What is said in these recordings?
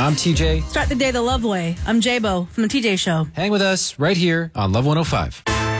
I'm TJ. Start the day the love way. I'm J-Bo from the TJ Show. Hang with us right here on Love 105.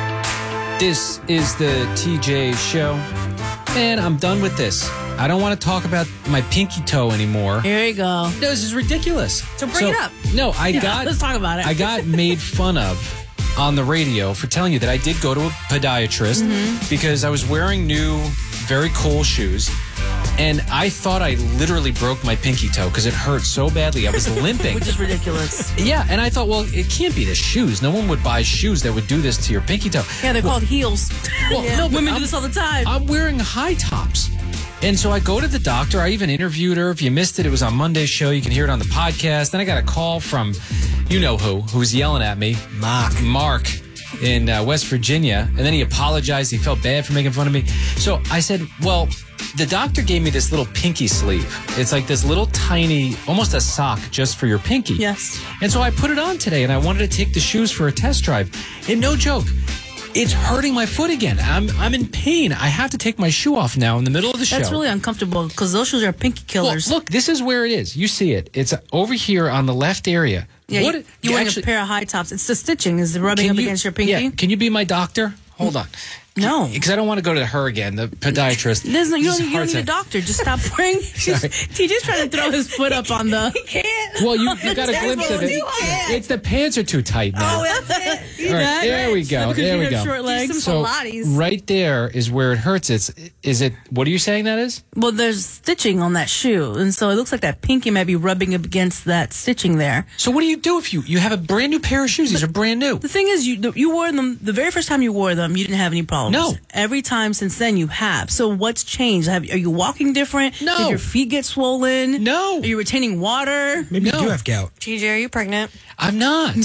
This is the TJ Show. Man, I'm done with this. I don't want to talk about my pinky toe anymore. Here you go. This is ridiculous. So bring it up. No, let's talk about it. I got made fun of on the radio for telling you that I did go to a podiatrist because I was wearing new, very cool shoes. And I thought I literally broke my pinky toe because it hurt so badly. I was limping. Which is ridiculous. Yeah, and I thought, well, it can't be the shoes. No one would buy shoes that would do this to your pinky toe. Yeah, they're called heels. Well, no, women do this all the time. I'm wearing high tops. And so I go to the doctor. I even interviewed her. If you missed it, it was on Monday's show. You can hear it on the podcast. Then I got a call from who's yelling at me. Mark in West Virginia. And then he apologized. He felt bad for making fun of me. So I said, well, the doctor gave me this little pinky sleeve. It's like this little tiny, almost a sock just for your pinky. Yes. And so I put it on today, and I wanted to take the shoes for a test drive. And no joke, it's hurting my foot again. I'm in pain. I have to take my shoe off now in the middle of the show. That's really uncomfortable because those shoes are pinky killers. Well, look, this is where it is. You see it. It's over here on the left area. Yeah, you're wearing a pair of high tops. It's the stitching. Is it rubbing up against your pinky? Yeah. Can you be my doctor? Hold on. No. Because I don't want to go to her again, the podiatrist. You don't need a doctor. Just stop wearing. TJ's trying to throw his foot up on the... He can't. Well, you got a glimpse of it. It's the pants are too tight now. Oh, that's it. All right, there we go. There we go. Short legs. Some So Pilates. right there is where it hurts. Is it? What are you saying that is? Well, there's stitching on that shoe, and so it looks like that pinky might be rubbing up against that stitching there. So what do you do if you have a brand new pair of shoes? These are brand new. The thing is, you wore them the very first time you wore them. You didn't have any problems. No. Every time since then you have. So what's changed? Are you walking different? No. Did your feet get swollen? No. Are you retaining water? Maybe No. you do have gout. TJ, are you pregnant? I'm not.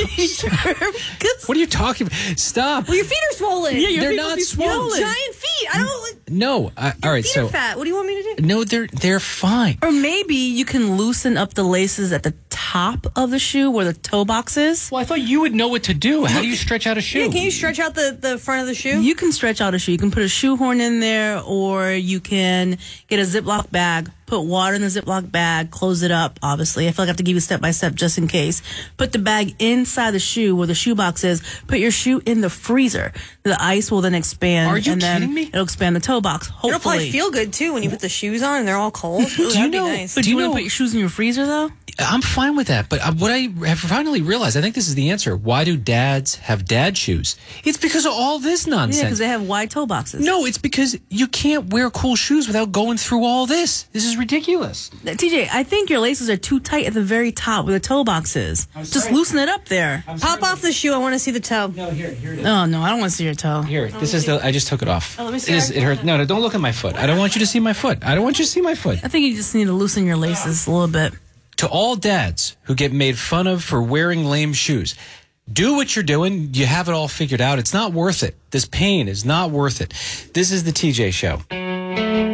What are you talking about? Stop. Well, your feet are swollen. Yeah, your They're feet not must be swollen. Giant feet. I don't. No. All right. Feet So are fat. What do you want me to do? no, they're fine. Or maybe you can loosen up the laces at the top of the shoe where the toe box is. Well, I thought you would know what to do. How do you stretch out a shoe? Yeah, can you stretch out the front of the shoe? You can stretch out a shoe. You can put a shoehorn in there, or you can get a Ziploc bag, put water in the Ziploc bag, close it up, obviously. I feel like I have to give you step by step just in case. Put the bag inside the shoe where the shoe box is. Put your shoe in the freezer. The ice will then expand. Are you and then kidding me? It'll expand the toe box, hopefully. It'll probably feel good, too, when you put the shoes on and they're all cold. Ooh, you that'd know- be nice. But Do do you you want know- to put your shoes in your freezer, though? I'm fine with that, but what I have finally realized, I think this is the answer. Why do dads have dad shoes? It's because of all this Yeah, nonsense. because they have wide toe boxes. No, it's because you can't wear cool shoes without going through all this. This is ridiculous. TJ, I think your laces are too tight at the very top where the toe box is. Just sorry. loosen it up there. Pop off the shoe. I want to see the toe. No, here it is. Oh, no, I don't want to see your toe. Here, this is I just took it off. Oh, let me see. It hurts. No, don't look at my foot. I don't want you to see my foot. I don't want you to see my foot. I think you just need to loosen your laces a little bit. To all dads who get made fun of for wearing lame shoes, do what you're doing. You have it all figured out. It's not worth it. This pain is not worth it. This is the TJ Show.